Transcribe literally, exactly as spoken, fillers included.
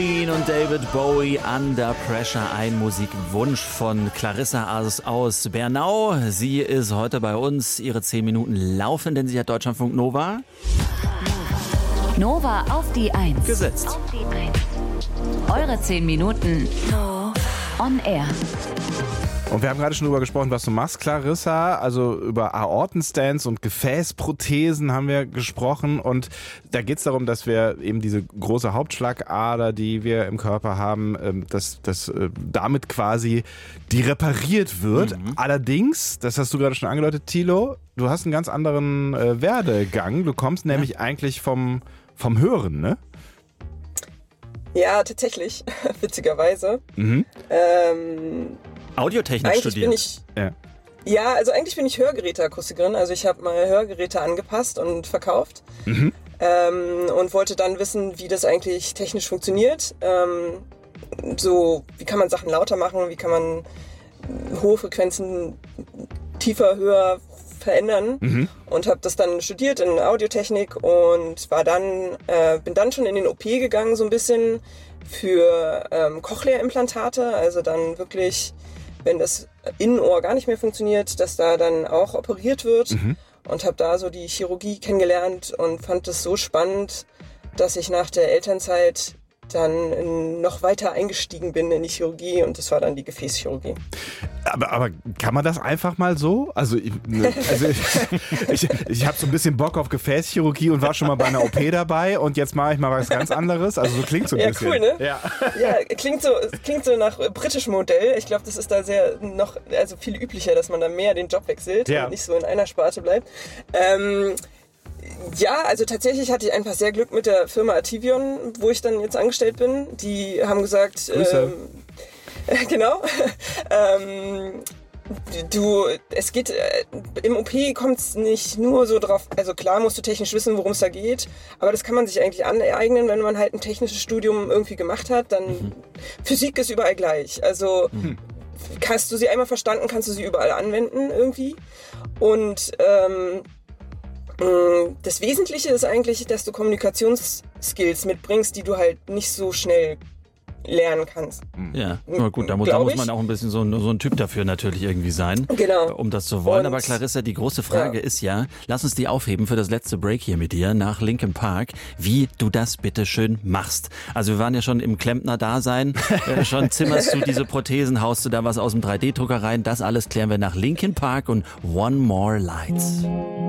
Und David Bowie, Under Pressure, ein Musikwunsch von Clarissa aus, aus Bernau. Sie ist heute bei uns. Ihre zehn Minuten laufen, denn sie hat Deutschlandfunk Nova Nova auf die Eins. gesetzt. Auf die Eins. Eure zehn Minuten on air. Und wir haben gerade schon darüber gesprochen, was du machst, Clarissa. Also über Aortenstents und Gefäßprothesen haben wir gesprochen. Und da geht es darum, dass wir eben diese große Hauptschlagader, die wir im Körper haben, dass, dass damit quasi die repariert wird. Mhm. Allerdings, das hast du gerade schon angedeutet, Thilo, du hast einen ganz anderen äh, Werdegang. Du kommst nämlich ja. eigentlich vom, vom Hören, ne? Ja, tatsächlich, witzigerweise. Mhm. Ähm, Audiotechnik eigentlich studiert. Bin ich, ja. ja, also eigentlich bin ich Hörgeräteakustikerin. Also ich habe mal Hörgeräte angepasst und verkauft. Mhm. Ähm, und wollte dann wissen, wie das eigentlich technisch funktioniert. Ähm, so, wie kann man Sachen lauter machen, wie kann man hohe Frequenzen tiefer, höher verändern. Mhm. Und habe das dann studiert in Audiotechnik und war dann, äh, bin dann schon in den O P gegangen, so ein bisschen für ähm, Cochlea-Implantate, also dann wirklich, wenn das Innenohr gar nicht mehr funktioniert, dass da dann auch operiert wird. Mhm. Und habe da so die Chirurgie kennengelernt und fand das so spannend, dass ich nach der Elternzeit dann in, noch weiter eingestiegen bin in die Chirurgie und das war dann die Gefäßchirurgie. Aber, aber kann man das einfach mal so? Also, ich, also ich, ich, ich habe so ein bisschen Bock auf Gefäßchirurgie und war schon mal bei einer O P dabei und jetzt mache ich mal was ganz anderes. Also so klingt so ein ja, bisschen. Cool, ne? Ja, ja klingt so, klingt so nach britischem Modell. Ich glaube, das ist da sehr noch, also viel üblicher, dass man da mehr den Job wechselt ja. und nicht so in einer Sparte bleibt. Ähm, Ja, also tatsächlich hatte ich einfach sehr Glück mit der Firma Artivion, wo ich dann jetzt angestellt bin. Die haben gesagt, ähm, äh, genau, ähm, du, es geht, äh, im O P kommt es nicht nur so drauf, also klar musst du technisch wissen, worum es da geht, aber das kann man sich eigentlich aneignen, wenn man halt ein technisches Studium irgendwie gemacht hat, dann mhm. Physik ist überall gleich. Also mhm. hast du sie einmal verstanden, kannst du sie überall anwenden irgendwie. Und ähm, das Wesentliche ist eigentlich, dass du Kommunikationsskills mitbringst, die du halt nicht so schnell lernen kannst. Ja, na gut, da muss, da muss man auch ein bisschen so ein, so ein Typ dafür natürlich irgendwie sein, genau. um das zu wollen. Und, aber Clarissa, die große Frage ja. ist ja, lass uns die aufheben für das letzte Break hier mit dir nach Linkin Park, wie du das bitte schön machst. Also wir waren ja schon im Klempner-Dasein, äh, schon zimmerst du diese Prothesen, haust du da was aus dem drei D Drucker rein, das alles klären wir nach Linkin Park und One More Lights.